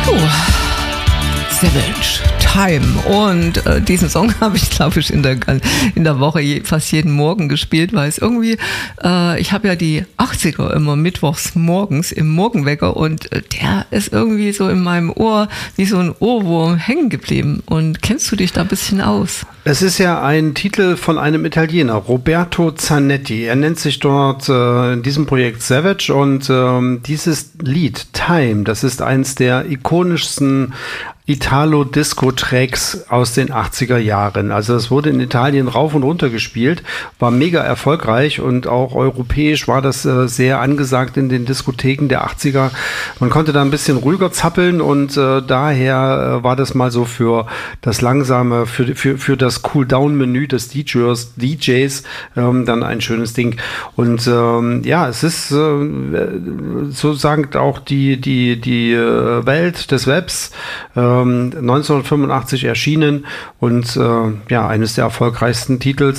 Savage, Time. Und diesen Song habe ich, glaube ich, in der Woche fast jeden Morgen gespielt, weil es irgendwie, ich habe ja die 80er immer mittwochs morgens im Morgenwecker und der ist irgendwie so in meinem Ohr wie so ein Ohrwurm hängen geblieben. Und kennst du dich da ein bisschen aus? Es ist ja ein Titel von einem Italiener, Roberto Zanetti. Er nennt sich dort in diesem Projekt Savage und dieses Lied Time, das ist eins der ikonischsten Italo-Disco-Tracks aus den 80er Jahren. Also es wurde in Italien rauf und runter gespielt, war mega erfolgreich und auch europäisch war das sehr angesagt in den Diskotheken der 80er. Man konnte da ein bisschen ruhiger zappeln und daher war das mal so für das langsame, für das Cool-Down-Menü des DJs dann ein schönes Ding. Und ja, es ist so sagt auch die Welt des Webs 1985 erschienen und ja, eines der erfolgreichsten Titel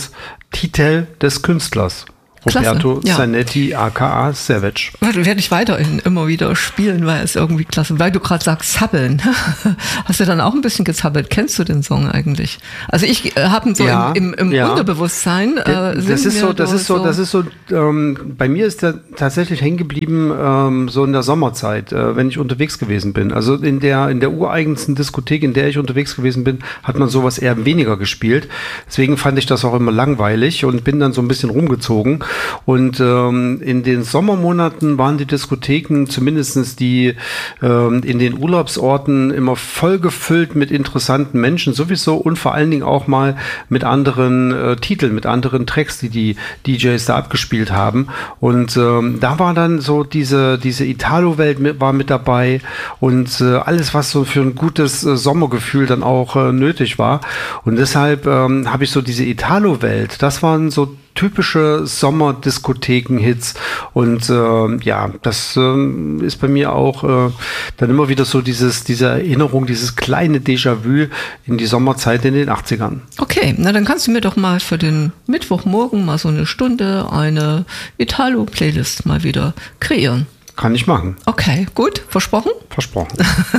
des Künstlers. Roberto Zanetti, aka Savage. Werde ich weiterhin immer wieder spielen, weil es irgendwie klasse, weil du gerade sagst, zappeln. Hast du dann auch ein bisschen gezappelt? Kennst du den Song eigentlich? Also ich habe ihn so im Unterbewusstsein. Das ist so, bei mir ist der tatsächlich hängen geblieben, so in der Sommerzeit, wenn ich unterwegs gewesen bin. Also in der ureigensten Diskothek, in der ich unterwegs gewesen bin, hat man sowas eher weniger gespielt. Deswegen fand ich das auch immer langweilig und bin dann so ein bisschen rumgezogen. Und in den Sommermonaten waren die Diskotheken, zumindest die in den Urlaubsorten, immer voll gefüllt mit interessanten Menschen sowieso und vor allen Dingen auch mal mit anderen Titeln, mit anderen Tracks, die DJs da abgespielt haben. Und da war dann so diese Italo-Welt war mit dabei und alles, was so für ein gutes Sommergefühl dann auch nötig war. Und deshalb habe ich so diese Italo-Welt, das waren so typische Sommerdiskotheken-Hits und ja, das ist bei mir auch dann immer wieder so diese Erinnerung, dieses kleine Déjà-vu in die Sommerzeit in den 80ern. Okay, na dann kannst du mir doch mal für den Mittwochmorgen mal so eine Stunde eine Italo-Playlist mal wieder kreieren. Kann ich machen. Okay, gut. Versprochen? Versprochen.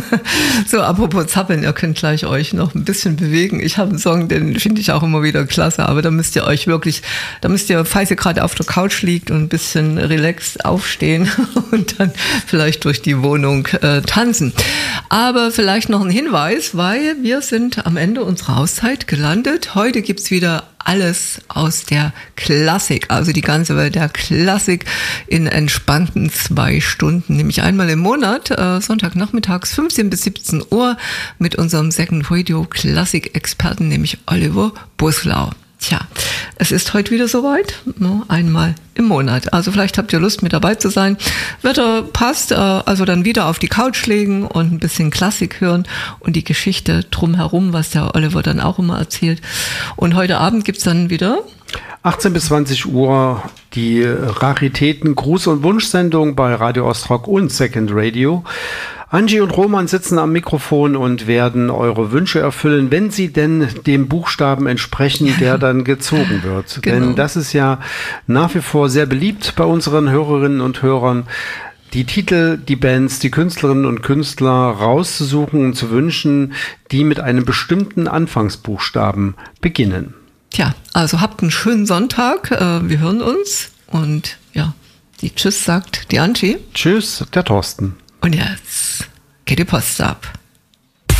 So, apropos Zappeln, ihr könnt gleich euch noch ein bisschen bewegen. Ich habe einen Song, den finde ich auch immer wieder klasse, aber da müsst ihr, falls ihr gerade auf der Couch liegt und ein bisschen relaxed aufstehen und dann vielleicht durch die Wohnung tanzen. Aber vielleicht noch ein Hinweis, weil wir sind am Ende unserer Auszeit gelandet. Heute gibt's wieder alles aus der Klassik, also die ganze Welt der Klassik in entspannten 2 Stunden, nämlich einmal im Monat, Sonntagnachmittags 15 bis 17 Uhr mit unserem Second Radio Klassik-Experten, nämlich Oliver Buslau. Tja, es ist heute wieder soweit, einmal im Monat. Also vielleicht habt ihr Lust, mit dabei zu sein. Wetter passt, also dann wieder auf die Couch legen und ein bisschen Klassik hören und die Geschichte drumherum, was der Oliver dann auch immer erzählt. Und heute Abend gibt's dann wieder 18 bis 20 Uhr die Raritäten Gruß- und Wunschsendung bei Radio Ostrock und Second Radio. Angie und Roman sitzen am Mikrofon und werden eure Wünsche erfüllen, wenn sie denn dem Buchstaben entsprechen, der dann gezogen wird. Genau. Denn das ist ja nach wie vor sehr beliebt bei unseren Hörerinnen und Hörern, die Titel, die Bands, die Künstlerinnen und Künstler rauszusuchen und zu wünschen, die mit einem bestimmten Anfangsbuchstaben beginnen. Tja, also habt einen schönen Sonntag. Wir hören uns und ja, die Tschüss sagt die Angie. Tschüss, der Thorsten. Und jetzt geht die Post ab.